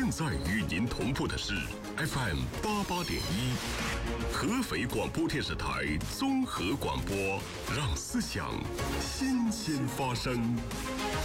正在与您同步的是 FM 88.1，合肥广播电视台综合广播，让思想新鲜发生。